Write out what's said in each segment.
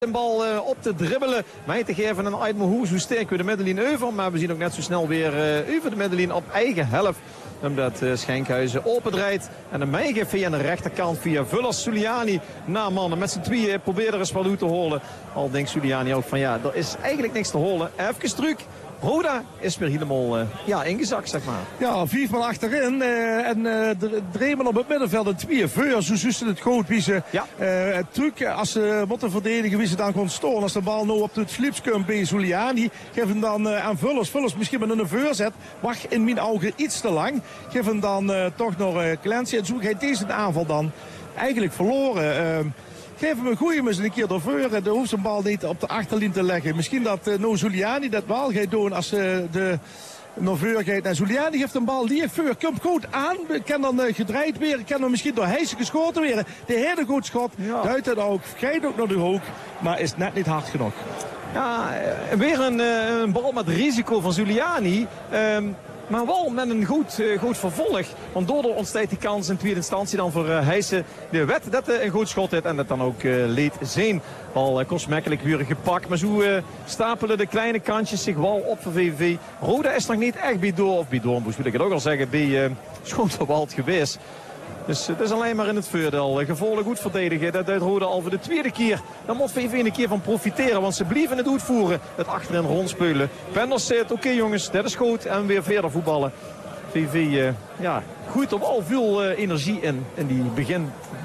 Een bal op te dribbelen. Mij te geven aan Aitmohu. Zo sterk weer de middenlijn over. Maar we zien ook net zo snel weer over de middenlijn op eigen helft. Omdat Schenkhuizen opendraait. En de Meijge via de rechterkant via Vullers. Suliani na mannen. Met z'n tweeën probeert er eens wat uit te holen. Al denkt Suliani ook van ja, er is eigenlijk niks te holen. Even truc. Roda is weer helemaal ingezakt, zeg maar. Ja, 4 man achterin. En Dreeman op het middenveld. En 2 Veur. Zo zusten het goed wie ze het truc. Als ze moeten verdedigen, wie ze dan gewoon storen. Als de bal nou op het Philips komt bij Suliani. Geef hem dan aan Vullers. Vullers misschien met een Veur zet. Wacht in mijn ogen iets te lang. Geef hem dan toch nog Clancy. En zo gaat deze aanval dan eigenlijk verloren. Geef hem een goeie eens een keer door Veur. Dan hoeft zijn bal niet op de achterlijn te leggen. Misschien dat Zuliani dat wel gaat doen als de Veur gaat. En Zuliani heeft een bal. Die Veur komt goed aan. Kan dan gedraaid weer. Kan dan misschien door Heijsen geschoten weer. De hele goed schot. Ja. Duidt het ook. Geit ook naar de hoek. Maar is net niet hard genoeg. Ja, weer een bal met risico van Zuliani. Maar wel met een goed vervolg. Want daardoor ontstaat die kans in tweede instantie dan voor Heijsen. De wet dat een goed schot heeft en dat dan ook leed zijn. Al kostmakkelijk weer gepakt. Maar zo stapelen de kleine kantjes zich wel op voor VVV. Roda is nog niet echt bij Doornbos wil ik het ook al zeggen. Bij Schoonterwald geweest. Dus het is alleen maar in het voordeel. Gevolgen goed verdedigen. Dat uit Roda al voor de tweede keer. Daar moet VV een keer van profiteren. Want ze blijven het uitvoeren. Het achterin rondspelen. Penders zit. Oké, jongens, dat is goed. En weer verder voetballen. VV gooit er wel veel energie in die begin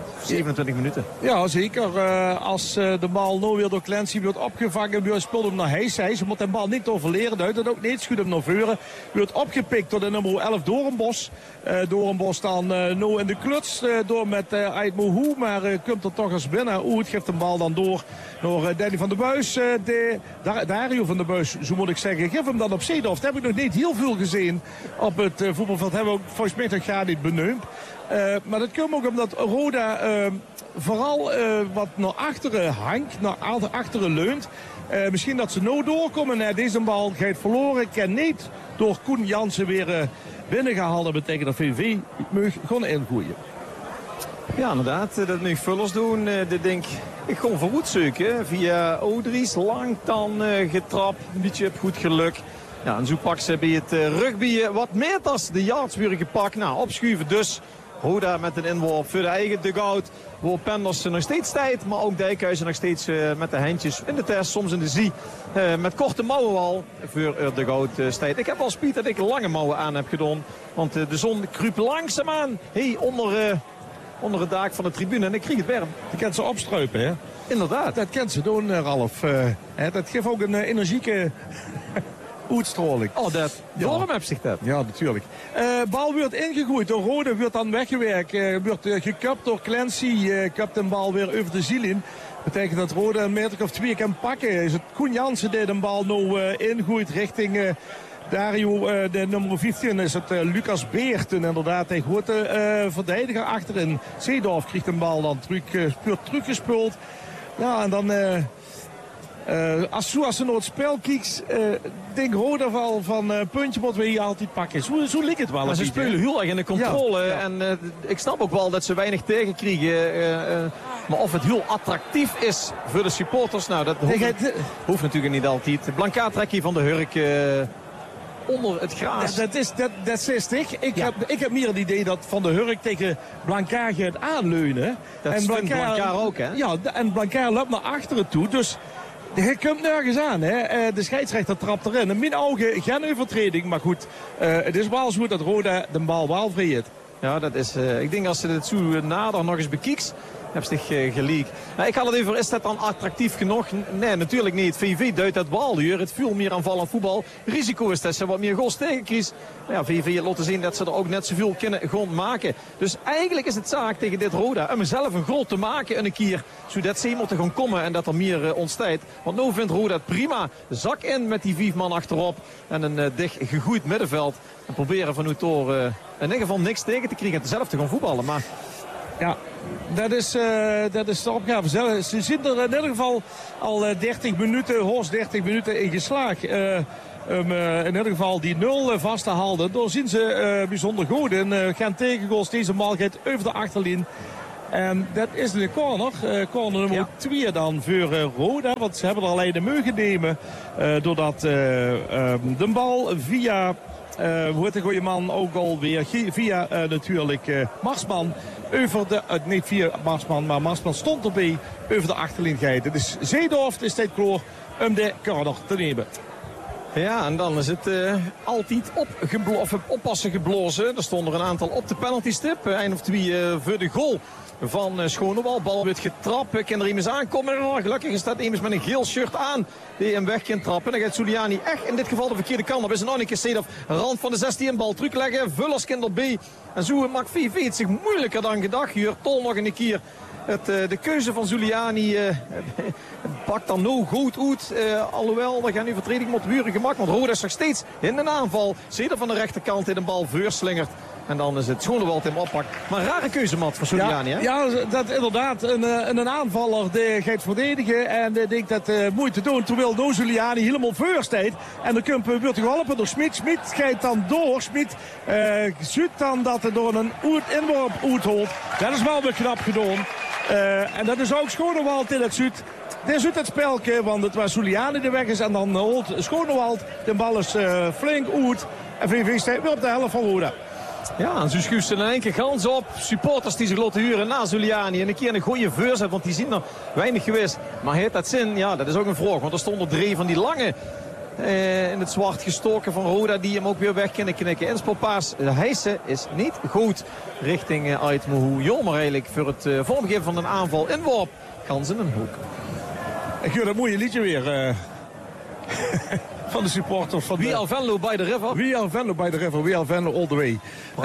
27 minuten. Ja, zeker. Als de bal nou weer door Clancy wordt opgevangen, weer speelt hem naar Heijs. Ze moet de bal niet overleren. Duidt het ook niet. Schudt hem naar voren. Wordt opgepikt door de nummer 11 Doornbos. Doornbos dan nou in de kluts door met Aitmohu. Maar komt er toch eens binnen. Het geeft de bal dan door naar Danny van der Buis. Dario van der Buis, zo moet ik zeggen. Geef hem dan op Seedorf. Dat heb ik nog niet heel veel gezien op het voetbalveld. Hebben we ook volgens mij nog gar niet benoemd. Maar dat komt ook omdat Roda vooral wat naar achteren hangt, naar achteren leunt. Misschien dat ze nou doorkomen. Deze bal gaat verloren. Kan niet door Koen Jansen weer binnengehaald. Dat betekent dat VV mag gewoon ingooien. Ja, inderdaad. Dat nu Vullers doen. Dit denk ik gewoon vooruit zoeken. Via Odries. Lang dan getrapt. Een beetje op goed geluk. Ja, en zo pakt ze bij het rugby wat meters de yards weer gepakt. Nou, opschuiven dus. Roda met een inworp voor de eigen dugout. Waar Penders nog steeds tijd. Maar ook Dijkhuizen nog steeds met de handjes in de test. Soms in de zie. Met korte mouwen al. Voor de dugout tijd. Ik heb al spiet dat ik lange mouwen aan heb gedaan. Want de zon kruipt langzaamaan. Onder het dak van de tribune. En ik kreeg het warm. Je kent ze opstruipen, hè? Inderdaad. Dat kent ze doen, Ralf. Dat geeft ook een energieke uitstraling. Oh, dat. Waarom heb zich dat? Ja, natuurlijk. Bal wordt ingegooid door Rode, wordt dan weggewerkt. Wordt gekapt door Clancy. Kapt de bal weer over de ziel in. Betekent dat Rode een meter of 2 kan pakken. Is het Koen Jansen die de bal nou ingooit richting Dario, de nummer 15 is het Lucas Beert. En inderdaad, hij gooit de verdediger achterin. Seedorf krijgt een bal dan teruggespeeld. Ja, en dan als ze naar het spel kijkt, denk Roda wel van puntje moeten we hier altijd pakken. Zo lijkt het wel. Maar ze spelen heel erg in de controle. Ja. En ik snap ook wel dat ze weinig tegenkriegen. Maar of het heel attractief is voor de supporters, nou dat hoeft natuurlijk niet altijd. Blanca trek hier van de Hurk onder het gras. Dat 60. Ik heb meer het idee dat Van de Hurk tegen Blanca gaat aanleunen. Dat en Blanca ook, hè? Ja, en Blanca loopt naar achteren toe. Dus hij komt nergens aan. Hè? De scheidsrechter trapt erin. In mijn ogen geen overtreding. Maar goed, het is wel zo dat Roda de bal wel vreet. Ja, dat is. Ik denk als ze het zo nader nog eens bekijkt, heb zich geleek. Nou, ik had het even, is dat dan attractief genoeg? Nee, natuurlijk niet. VV duidt dat wel hier. Het veel meer aanvallend voetbal. Risico is dat ze wat meer goals tegenkrijgen. Ja, VV laten zien dat ze er ook net zoveel kunnen gaan maken. Dus eigenlijk is het zaak tegen dit Roda om zelf een goal te maken een keer. Zodat ze moeten gaan komen en dat er meer ontstaat. Want nu vindt Roda het prima. Zak in met die 5 man achterop. En een dicht gegroeid middenveld. En proberen van Utor in ieder geval niks tegen te krijgen. En zelf te gaan voetballen. Maar ja, dat is de opgave. Ze zitten er in ieder geval al 30 minuten, hoogst 30 minuten in geslaagd. In ieder geval die 0 vast te houden. Daar zien ze bijzonder goed in. Gaan tegengoals. Deze bal gaat over de achterlijn. En dat is de corner. Corner nummer 2 dan voor Roda. Want ze hebben er alleen de mogen nemen. Doordat de bal via... hoe heet de goede man ook alweer? Via natuurlijk Marsman. Niet via Marsman, maar Marsman stond erbij. Over de achterlijn geiten. Dus Seedorf is tijd klaar om de corner te nemen. Ja, en dan is het altijd oppassen geblozen. Er stonden er een aantal op de penaltystip. Een of twee voor de goal van Schonewald. Bal wordt getrapt. Kan er iemand aankomen? Gelukkig is dat iemand met een geel shirt aan die hem weg kan trappen. Dan gaat Zuliani echt in dit geval de verkeerde kant op. Is een Anneke Seedorf. Rand van de 16 bal terugleggen. Vullers kan erbij. En zo maakt VV het zich moeilijker dan gedacht. Hier Tol nog een keer. De keuze van Zuliani pakt dan nou goed uit. Alhoewel, er gaan nu vertreding met buren gemaakt. Want Roda is nog steeds in een aanval. Zeder van de rechterkant in een bal voorslingert. En dan is het Schonewald hem oppakt. Maar een rare keuze, Mat, voor Zuliani. Ja, hè? ja, dat inderdaad. Een aanvaller die gaat verdedigen. En die denkt dat moeite doen. Terwijl no Zuliani helemaal voor staat. En de Kump wordt geholpen door Smit. Smit gaat dan door. Smit ziet dan dat hij door een inworp uitholt. Dat is wel weer knap gedaan. En dat is ook Schonewald in het Zuid. Dit is uit het spelke, want het was Zuliani de weg is. En dan holt Schonewald. De bal is flink uit. En VV staat weer op de helft van Roda. Ja, en zo schuift ze in één keer gans op. Supporters die zich laten huren na Zuliani. En een keer een goede voorzet, want die zien er weinig geweest. Maar heeft dat zin? Ja, dat is ook een vraag. Want er stonden 3 van die lange in het zwart gestoken van Roda die hem ook weer weg kunnen knikken. Inspelpaas Heijsen is niet goed richting Ait Mohu. Jammer eigenlijk voor het vormgeven van een aanval. Inworp, kans in een hoek. Ik hoor dat mooie liedje weer van de supporters. Van We are Venlo by the river. We are Venlo by the river. We are Venlo all the way.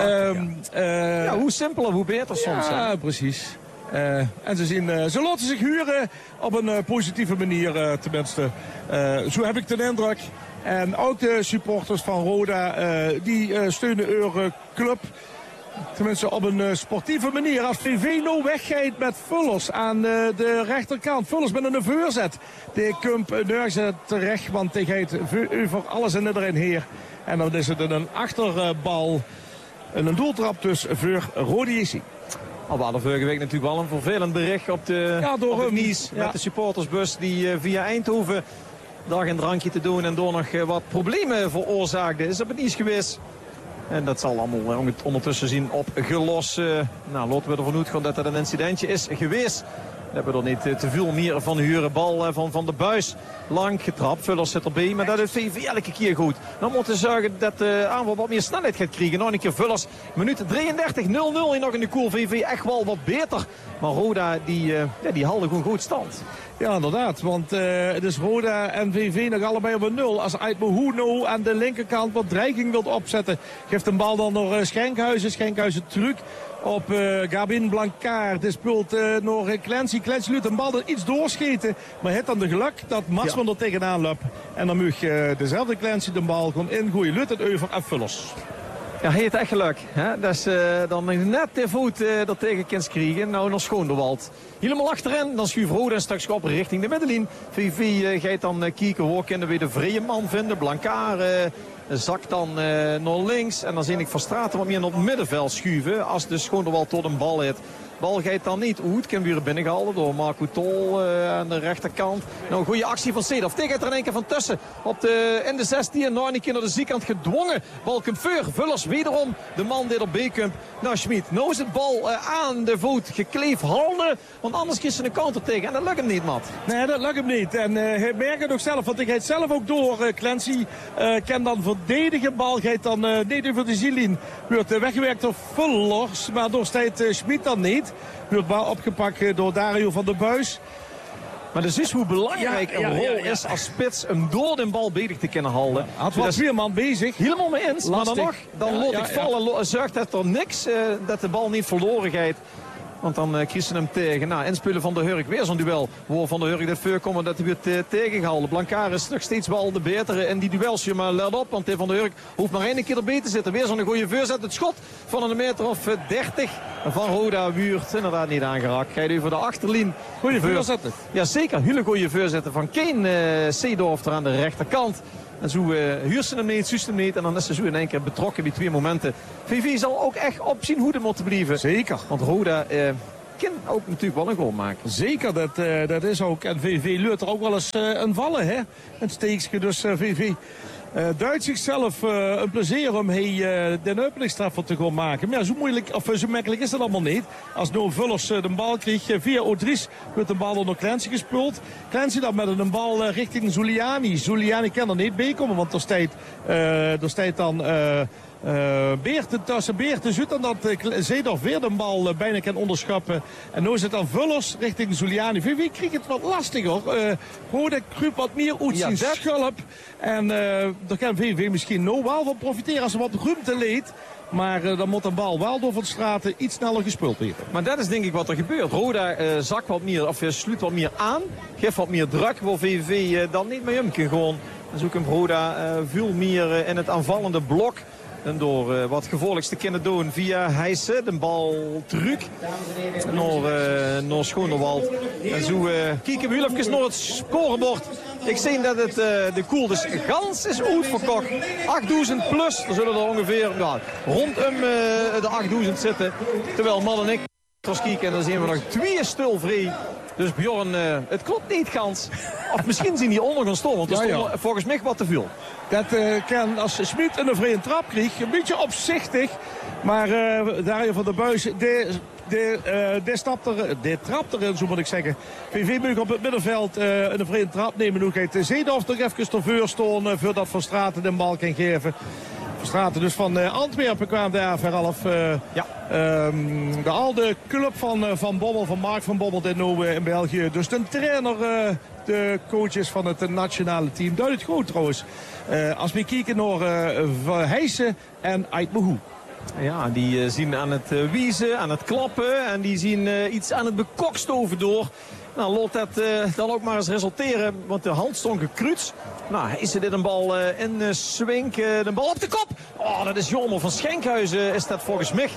Ja, hoe simpeler, hoe beter soms. Ja, precies. En ze laten zich huren op een positieve manier tenminste. Zo heb ik de indruk. En ook de supporters van Roda die steunen hun club. Tenminste op een sportieve manier. Als VV nou weggeeft met Vullers aan de rechterkant. Vullers met een voorzet. Die Kump neerzet terecht. Want die gaat over alles en iedereen heer. En dan is het een achterbal. Een doeltrap dus voor Rode JC. Al waren er vorige week natuurlijk wel een vervelend bericht op de Nies. Met de supportersbus die via Eindhoven dag een drankje te doen. En door nog wat problemen veroorzaakte. Is op het Nies geweest. En dat zal allemaal ondertussen zien opgelost. Nou, laten we ervan uitgaan dat dat een incidentje is geweest. We hebben er niet te veel meer van huren. Bal van de buis. Lang getrapt. Vullers zit erbij. Maar dat is VV elke keer goed. Dan moeten we zorgen dat de aanval wat meer snelheid gaat krijgen. Nog een keer Vullers. Minuut 33. 0-0. En nog in de koel. VV echt wel wat beter. Maar Roda die haalde gewoon goed stand. Ja, inderdaad. Want het is Roda en VV nog allebei op een 0. Als Ait Mohu aan de linkerkant wat dreiging wilt opzetten. Geeft een bal dan naar Schenkhuizen. Schenkhuizen terug op Gabin Blancard. Het speelt nog Clancy. Clancy lukt een bal er iets doorschieten. Maar heeft dan de geluk dat Marsman er tegenaan loopt. En dan mag dezelfde Clancy de bal gewoon ingooien. Lukt het over en Vullers. Ja, hij heeft echt geluk. Hè? Dat is dan net de voet er tegen kan krijgen. Nou, nog Schoonderwald. Helemaal achterin. Dan schuift Roda een stukje op richting de middenlijn. VV gaat dan kijken hoe kunnen we de vrije man vinden. Blancard zakt dan naar links. En dan zie ik Van Straten wat meer naar het middenveld schuiven. Als de Schoonderwald tot een bal heeft. Bal gaat dan niet uit. Kan weer binnengehaald door Marco Tol aan de rechterkant. Nou, een goede actie van Seedorf. Tegen er een één keer van tussen. In de 16. Nou, een keer naar de zijkant gedwongen. Bal komt voor. Vullers wederom. De man die op B-kump. Nou, Schmid. Nou is het bal aan de voet gekleefd handen. Want anders kiest ze een counter tegen. En dat lukt hem niet, Mat. Nee, dat lukt hem niet. En hij merkt het ook zelf. Want hij gaat zelf ook door. Clancy kan dan verdedigen. Bal gaat dan niet over de ziellijn. Wordt weggewerkt door Vullers. Maar door staat Schmid dan niet. Wordt bal opgepakt door Dario van der Buis. Maar dus is hoe belangrijk een rol is als spits hem door de bal bezig te kunnen houden. Had wel 4 man bezig. Helemaal mee eens. Maar dan nog, dan laat ik vallen. Zorgt dat er niks, dat de bal niet verloren gaat. Want dan kiezen hem tegen. Nou, inspelen van de Hurk. Weer zo'n duel. Waar Van de Hurk dat voorkomen dat hij wordt tegengehouden. Blancard is nog steeds wel de betere in die duelsje. Maar let op, want Van de Hurk hoeft maar 1 keer erbij te zitten. Weer zo'n goede voorzet. Het schot van een meter of 30 van Roda Wuurt. Inderdaad niet aangeraakt. Gaat over de achterlijn. Goede voorzetten. Ja, zeker. Hele goede voorzetten van Kane Seedorf er aan de rechterkant. En zo huurt ze hem niet, zuust hem niet. En dan is ze zo in één keer betrokken bij 2 momenten. VV zal ook echt op zijn hoede moeten blijven. Zeker. Want Roda kan ook natuurlijk wel een goal maken. Zeker, dat is ook. En VV leurt er ook wel eens een vallen, hè? Een steekje, dus VV duidt zichzelf een plezier om de openingstreffer te gaan maken. Maar ja, zo moeilijk, of zo makkelijk is dat allemaal niet. Als Noah Vullers de bal kreeg via Odries, wordt de bal onder Clancy gespeeld. Clancy dan met een bal richting Zuliani. Zuliani kan er niet bij komen, want er staat dan Beerten tussen Beerten zit en dat Zeedorf weer de bal bijna kan onderschappen. En nu zit dan Vullers richting Zuliani. VV kreeg het wat lastiger. Roda kruipt wat meer uit zijn schulp. En daar kan VV misschien nou wel van profiteren als ze wat ruimte leed. Maar dan moet de bal wel door Van Straten iets sneller gespeeld worden. Maar dat is denk ik wat er gebeurt. Roda zakt wat meer, of sluit wat meer aan. Geeft wat meer druk, waar VV dan niet mee om kan gewoon. Dan zoekt een Roda veel meer in het aanvallende blok. En door wat gevolgs te kunnen doen via Heijsen. De bal terug naar Schonewald. En zo kijken we heel even naar het scorebord. Ik zie dat het de koel dus gans is uitverkocht. 8000 plus. Er zullen er ongeveer rondom de 8000 zitten. Terwijl Man en ik kijken en dan zien we nog 2 stilvrij. Dus Bjorn, het klopt niet gans. Of misschien zien die onder gaan staan, want er stond volgens mij wat te veel. Dat kan als Smit een vrije trap kreeg, een beetje opzichtig. Maar Dario van der Buis, die trapt erin, zo moet ik zeggen. VV moet op het middenveld een vrije trap nemen. Nu gaat Zeedorf nog even te vuur staan voordat Van Straten de bal kan geven. Van Straten dus van Antwerpen kwam daar verhalf. De oude club van Bommel, van Mark van Bommel in België. Dus de trainer, de coaches van het nationale team. Duidelijk goed trouwens. Als we kijken naar Heijsen en Aitmehoe. Ja, die zien aan het wiezen, aan het klappen en die zien iets aan het bekokstoven door. Nou, laat dat dan ook maar eens resulteren, want de hand stond gekruts. Nou, is er dit een bal in swing, de bal op de kop. Oh, dat is jammer. Van Schenkhuizen is dat volgens mij.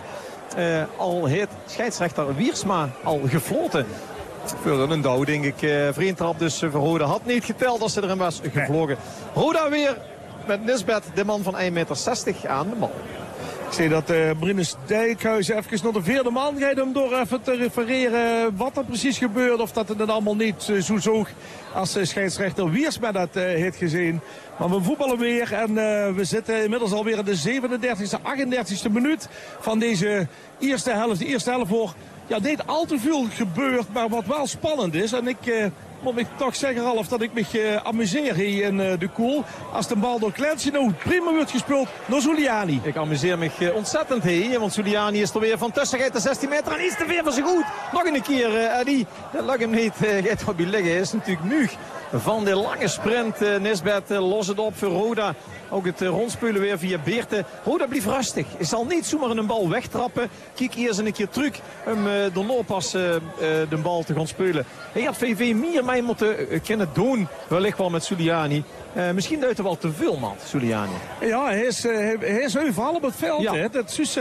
Al heet scheidsrechter Wiersma al gefloten. Voor een douw, denk ik. Vriendtrap dus voor Roda had niet geteld als ze erin was gevlogen. Roda weer met Nisbet, de man van 1,60 meter aan de bal. Ik zie dat Brinus Dijkhuizen even naar de vierde man gaat om door even te refereren wat er precies gebeurt. Of dat het dan allemaal niet zo zoog als scheidsrechter Wiersma dat heeft gezien. Maar we voetballen weer en we zitten inmiddels alweer in de 37e, 38e minuut van deze eerste helft. De eerste helft voor niet al te veel gebeurt, maar wat wel spannend is. En ik moet ik toch zeggen, Ralf, dat ik me amuseer hier in de koel. Als de bal door Clancy nou prima wordt gespeeld door Zuliani. Ik amuseer me ontzettend hier, want Zuliani is er weer van tussen de 16 meter en iets te ver voor zijn goed. Nog een keer, dat lag hem niet. Gaat wat bij liggen, is natuurlijk nu van de lange sprint. Nisbet los het op voor Roda. Ook het rondspelen weer via Beerten. Roda blijft rustig. Hij zal niet zomaar een bal wegtrappen. Kijk eerst een keer terug om daarna pas de bal te gaan spelen. Hij had VV meer mee moeten kunnen doen. Wellicht wel met Zuliani. Misschien duidt er wel te veel, man, Zuliani. Ja, hij is overal op het veld. Ja. Hè? Dat is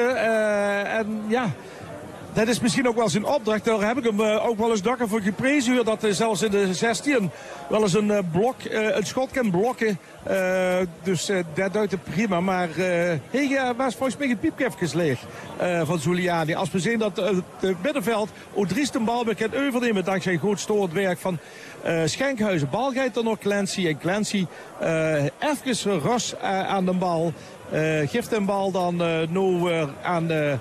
en ja... Dat is misschien ook wel zijn opdracht. Daar heb ik hem ook wel eens dakken voor geprezen. Dat hij zelfs in de 16 wel eens een schot kan blokken. Dus dat duidt het prima. Maar hij was volgens mij een piepkefjes leeg van Zuliani. Als we zien dat het middenveld Odries de bal weer kan overnemen. Dankzij goed storend werk van Schenkhuizen. Bal gaat dan nog Clancy. En Clancy even ras aan de bal. Geeft de bal dan nu aan de...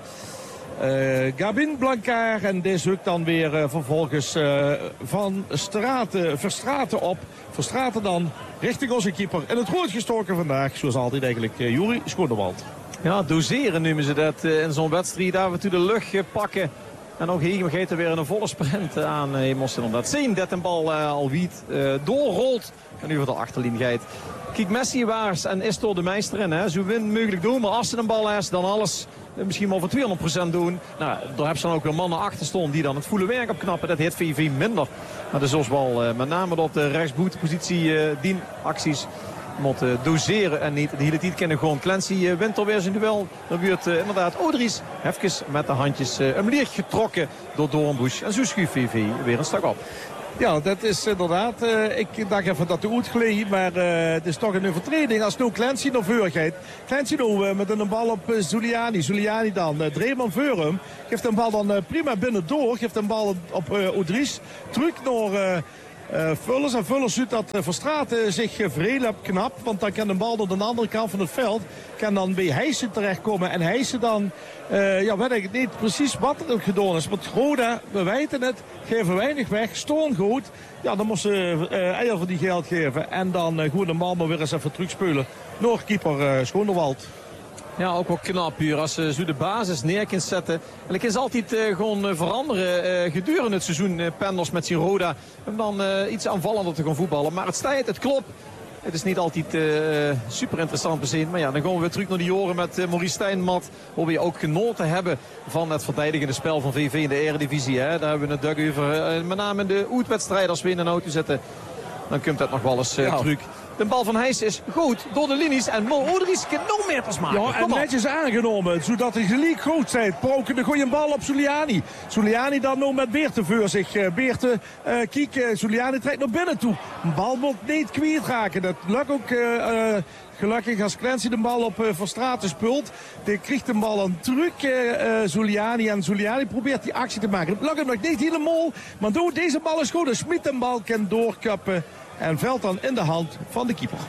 Gabin Blancard en deze zoekt dan weer vervolgens van Verstraten op. Verstraten dan richting onze keeper. En het rood gestoken vandaag, zoals altijd eigenlijk, Juri Schonewald. Ja, doseren noemen ze dat in zo'n wedstrijd. Af en toe de lucht pakken. En ook hier gaat er weer een volle sprint aan. Je moest inderdaad zien dat een bal al wiet doorrolt. En nu voor de achterlijn gaat. Kijk, Messi waars en is door de meester in. Hè. Zo win mogelijk doen, maar als ze een bal heeft, dan alles misschien wel voor 200% doen. Nou, daar hebben ze dan ook weer mannen achter staan die dan het volle werk opknappen. Dat heeft VV minder. Maar dat is wel met name op de rechtsboetepositie dienacties moeten doseren en niet de hele tijd kunnen gewoon. Clancy wint alweer zijn duel. Dan wordt inderdaad Odries even met de handjes een leer getrokken door Doornbusch. En zo schuift VV weer een stuk op. Ja, dat is inderdaad. Ik dacht even dat de oet gleed, maar het is toch een overtreding. Als nou Clancy nog veurigheid. Clancy nou met een bal op Zuliani. Zuliani dan. Dreeman voor hem. Geeft een bal dan prima binnendoor. Geeft een bal op Odries. Truc naar Vullers. En Vullers ziet dat Verstraeten zich vreel knap. Want dan kan de bal door de andere kant van het veld. Kan dan bij Heijsen terechtkomen. En Heijsen dan, weet ik niet precies wat er ook gedaan is. Want Roda, we weten het, geven weinig weg. Stoon goed. Ja, dan moesten ze eier voor die geld geven. En dan goed de bal maar weer eens even terugspelen. Nog keeper Schoonderwald. Ja, ook wel knap hier als ze zo de basis neer kunt zetten. En dan kan ze altijd gewoon veranderen gedurende het seizoen. Penders met zijn Roda. En dan iets aanvallender te gaan voetballen. Maar het staat, het klopt. Het is niet altijd super interessant bezien. Maar ja, dan gaan we weer terug naar die oren met Maurice Stijnmat. Waar we ook genoten hebben van het verdedigende spel van VV in de Eredivisie. Hè. Daar hebben we het dug over. Met name in de oetwedstrijd als we in een auto zitten. Dan komt dat nog wel eens terug. De bal van Heijs is goed door de linies. En Mo Odries kan nog meer pas maken. Ja, en netjes aangenomen. Zodat hij gelijk goed zijn. Proken de goede bal op Zuliani. Zuliani dan nog met Beerte voor zich. Beerte, kijk, Zuliani trekt naar binnen toe. De bal moet niet kwijtraken. Dat lukt ook gelukkig als Clancy de bal op Verstraeten speelt. Die krijgt de bal een truc, Zuliani. En Zuliani probeert die actie te maken. Het lukt hem nog niet helemaal. Maar deze bal is goed. De Smit de bal kan doorkappen. En veld dan in de hand van de keeper.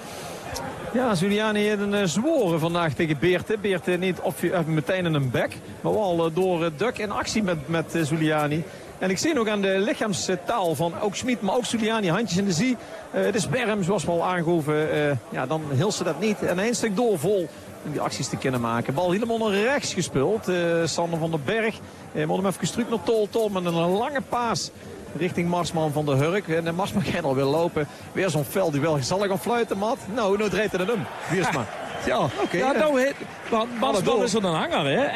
Ja, Zuliani heeft een zworen vandaag tegen Beerte. Beerte niet meteen in een bek. Maar wel door Duk in actie met Zuliani. En ik zie nog aan de lichaamstaal van ook Schmid, maar ook Zuliani. Handjes in de zie. Het is Berm, zoals we al aangehoven. Ja, dan hield ze dat niet. En één stuk door vol om die acties te kunnen maken. Bal helemaal naar rechts gespeeld. Sander van den Berg. Moet hem even terug naar Tol met een lange paas. Richting Marsman van der Hurk. En Marsman gaat alweer lopen. Weer zo'n veldduel. Zal ik gaan fluiten, Matt? Nou draait hij het om. Wiersma. Ja, oké. Ja, nou, Marsman is er een hanger, hè.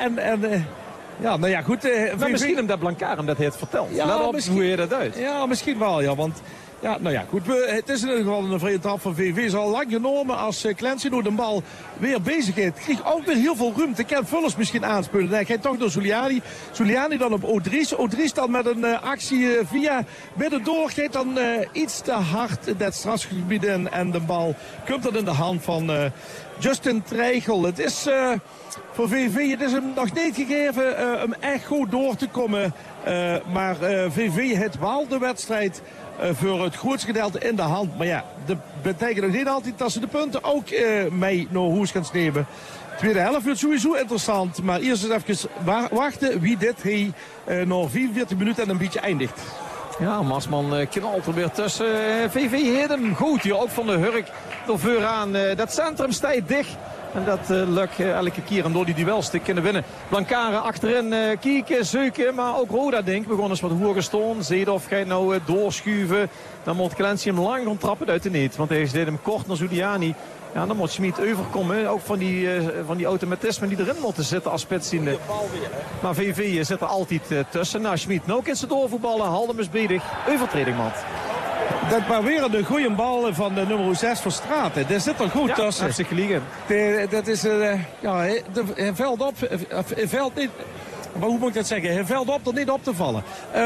Ja, nou ja, goed. Maar misschien hem dat Blankaar hem dat heeft verteld. Ja, let op hoe je dat uit. Ja, misschien wel, ja. Want ja, nou ja, goed. Het is in ieder geval een vrije trap van VV. Is al lang genomen als Clancy door de bal weer bezig is. Krijgt ook weer heel veel ruimte. Kan Vullers misschien aanspelen. Nee, gaat toch door Zuliani. Zuliani dan op Odries. Odries dan met een actie via middendoor. Gaat dan iets te hard in dat strafgebied in. En de bal komt dan in de hand van Justin Treichel. Het is voor VV, het is hem nog niet gegeven om echt goed door te komen. Maar VV heeft wel de wedstrijd voor het grootste gedeelte in de hand. Maar ja, dat betekent nog niet altijd dat ze de punten ook mee naar huis gaan nemen. Tweede helft wordt sowieso interessant. Maar eerst eens even wachten wie dit na 44 minuten en een beetje eindigt. Ja, Marsman knalt er weer tussen. VV heet hem goed hier, ook van de Hurk door vooraan. Dat centrum staat dicht. En dat lukt elke keer om door die duels te kunnen winnen. Blankaren achterin kieken, zoeken. Maar ook Roda denk ik. Begon eens wat hoger staan. Zeedorf gaat nou doorschuiven. Dan moet Clancy hem lang gaan trappen uit de net. Want hij deed hem kort naar Zuliani. Ja, dan moet Schmid overkomen. Ook van die automatismen die erin moeten zitten als spitsziende. Maar VV zit er altijd tussen. Nou, Schmid nou kan ze doorvoetballen. Haldem is bezig. Overtreding, man. Dat maar weer een goede bal van de nummer 6 van Straten. Daar zit er goed tussen. Heeft zich gelegen. Dat is, hij veld op, veld niet, maar hoe moet ik dat zeggen? Hij veld op er niet op te vallen.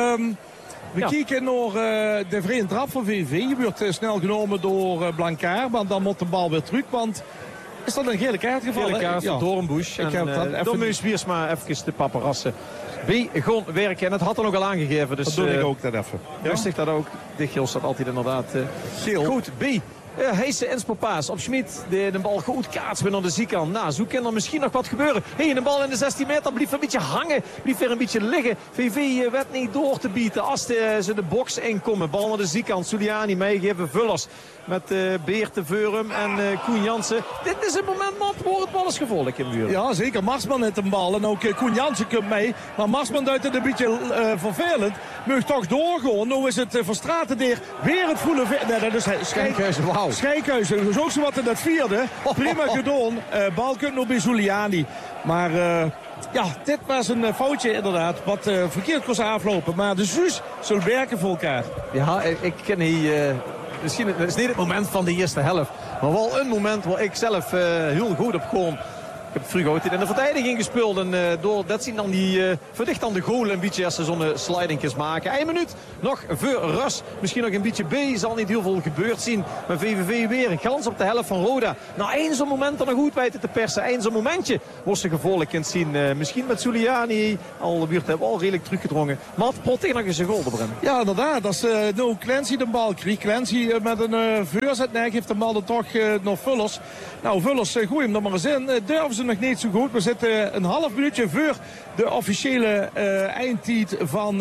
We kijken naar de vrije trap van VV. Die wordt snel genomen door Blankaar, maar dan moet de bal weer terug, want is dat een gele kaart gevallen? Gele kaart van Doornbusch. Door Meus Wiersma even de paparazzen. Gewoon werken. En het had er nog al aangegeven. Dus, dat doe ik ook dat even. Rustig dat ook. De geel staat altijd inderdaad geel. Goed, B. Heijsen en Spopaas op Schmid. De bal goed kaatsen naar de zijkant. Nou, zo kan er misschien nog wat gebeuren. De bal in de 16 meter blijft een beetje hangen. Blijft weer een beetje liggen. VV werd niet door te bieden als ze de box inkomen. Bal naar de zijkant. Zuliani meegeven. Vullers met Beerte Veurum en Koen Jansen. Dit is het moment, man, waar het bal is gevolgd in de buurt. Ja, zeker. Marsman heeft een bal. En ook Koen Jansen komt mee. Maar Marsman duidt het een beetje vervelend. Mag toch doorgaan. Nu is het Verstraeten weer het voelen. Nee, dat is Schijnkhuizen, wauw. Schijnkhuizen. Dus ook zo wat in dat vierde. Prima gedaan. Bal komt nog bij Zuliani. Maar ja, dit was een foutje inderdaad. Wat verkeerd kon aflopen. Maar de Zuus zullen werken voor elkaar. Ja, ik ken hier... Misschien het is niet het moment van de eerste helft. Maar wel een moment waar ik zelf heel goed op gewoon Ik heb vroeger altijd in de verdediging gespeeld. En door dat zien dan die verdicht dan de goal een beetje als ze zo'n slidingjes maken. 1 minuut nog voor rust. Misschien nog een beetje B. Zal niet heel veel gebeurd zien. Maar VVV weer een kans op de helft van Roda. Nou, één zo'n moment er nog goed bij te persen. Eén zo'n momentje wordt ze gevolgd kunt zien. Misschien met Zuliani. Al buurt hebben we al redelijk teruggedrongen. Maar het pot tegen nog eens een goal te brengen. Ja, inderdaad. Als Clancy de bal kreeg. Clancy met een voorzetnek heeft de bal er toch nog Vullers. Nou, Vullers, gooi hem er maar eens in. Durven ze nog niet zo goed. We zitten een half minuutje voor de officiële eindtijd van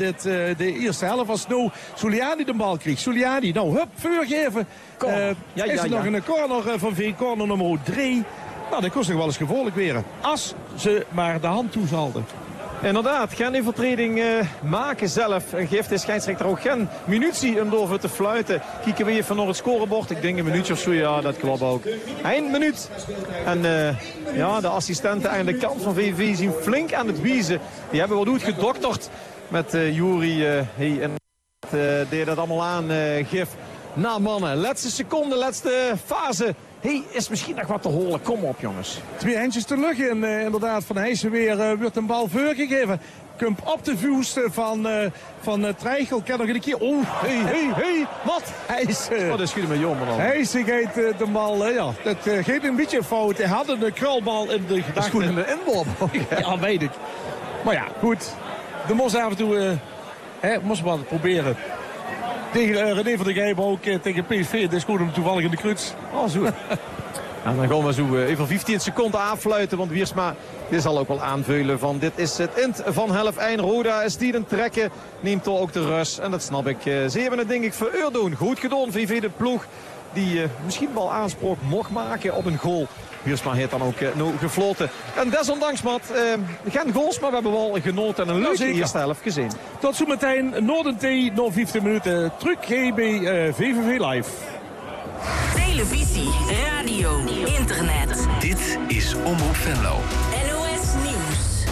de eerste helft. Als nou Zuliani de bal kreeg. Zuliani, nou, hup, voorgeven. Is er nog een corner van V, corner nummer 3. Nou, dat kost nog wel eens gevolgd weer. Als ze maar de hand toezalden. Inderdaad, geen infiltreding maken zelf. En geeft de scheidsrechter ook geen munitie om door te fluiten. Kijken we even naar het scorebord. Ik denk een minuutje of zo, ja, dat klopt ook. 1 minuut. En de assistenten aan de kant van VVV zien flink aan het wiezen. Die hebben wel goed gedokterd met Juri. En deed dat allemaal aan, Gif. Nou mannen, laatste seconde, laatste fase. Is misschien nog wat te holen. Kom op, jongens. 2 handjes te lucht in. Inderdaad, Van Heijsen weer wordt een bal voorgegeven. Kump op de vuist van Treichel. Kan nog een keer. Hey. Wat? Heijsen. Dat schiet me jongen dan. Heijsen geeft de bal. Dat geeft een beetje fout. Hij had een krulbal in de gedachten. Dat is goed in de inworp. Ja, weet ik. Maar ja, goed. De Mos af en toe moest wel proberen. Tegen René van der Gijpen ook tegen PSV. Dat is goed om toevallig in de kruts. Oh, zo. En dan gaan we zo even 15 seconden aanfluiten. Want Wiersma dit zal ook wel aanveulen van dit is het eind van helft 1. Roda is die een trekken. Neemt toch ook de rust. En dat snap ik. Ze hebben het denk ik voor doen. Goed gedaan. VV de ploeg die misschien wel aanspraak mocht maken op een goal. Wiersma heeft dan ook gefloten. En desondanks, Matt, geen goals, maar we hebben wel genoten en een leuke eerste helft gezien. Tot zometeen, Noorden T, nog 15 minuten. Terug bij VVV Live. Televisie, radio, internet. Dit is Omroep Venlo. NOS Nieuws.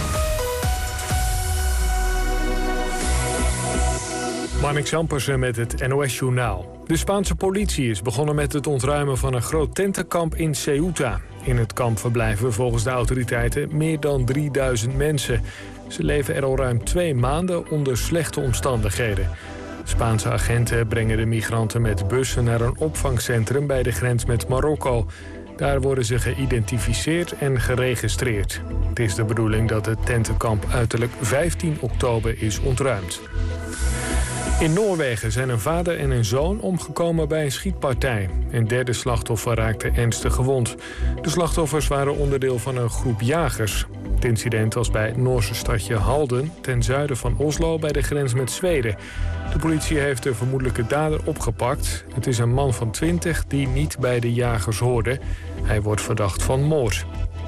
Marnix Ampersen met het NOS-journaal. De Spaanse politie is begonnen met het ontruimen van een groot tentenkamp in Ceuta. In het kamp verblijven volgens de autoriteiten meer dan 3000 mensen. Ze leven er al ruim 2 maanden onder slechte omstandigheden. Spaanse agenten brengen de migranten met bussen naar een opvangcentrum bij de grens met Marokko. Daar worden ze geïdentificeerd en geregistreerd. Het is de bedoeling dat het tentenkamp uiterlijk 15 oktober is ontruimd. In Noorwegen zijn een vader en een zoon omgekomen bij een schietpartij. Een derde slachtoffer raakte ernstig gewond. De slachtoffers waren onderdeel van een groep jagers. Het incident was bij het Noorse stadje Halden, ten zuiden van Oslo, bij de grens met Zweden. De politie heeft de vermoedelijke dader opgepakt. Het is een man van 20 die niet bij de jagers hoorde. Hij wordt verdacht van moord.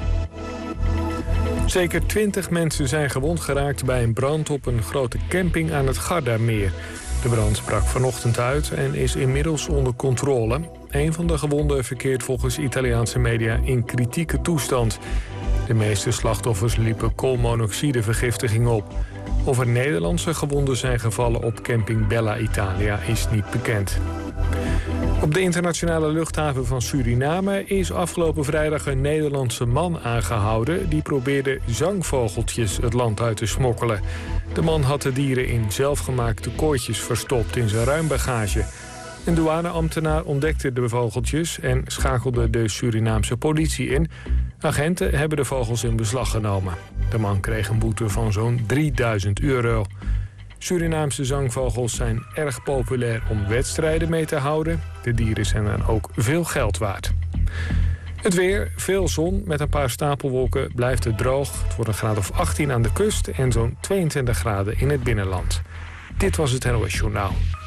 Zeker 20 mensen zijn gewond geraakt bij een brand op een grote camping aan het Gardameer. De brand brak vanochtend uit en is inmiddels onder controle. Een van de gewonden verkeert volgens Italiaanse media in kritieke toestand. De meeste slachtoffers liepen koolmonoxidevergiftiging op. Of er Nederlandse gewonden zijn gevallen op camping Bella Italia is niet bekend. Op de internationale luchthaven van Suriname is afgelopen vrijdag een Nederlandse man aangehouden die probeerde zangvogeltjes het land uit te smokkelen. De man had de dieren in zelfgemaakte kooitjes verstopt in zijn ruimbagage. Een douaneambtenaar ontdekte de vogeltjes en schakelde de Surinaamse politie in. Agenten hebben de vogels in beslag genomen. De man kreeg een boete van zo'n €3000. Surinaamse zangvogels zijn erg populair om wedstrijden mee te houden. De dieren zijn dan ook veel geld waard. Het weer, veel zon met een paar stapelwolken, blijft het droog. Het wordt een graad of 18 aan de kust en zo'n 22 graden in het binnenland. Dit was het NOS Journaal.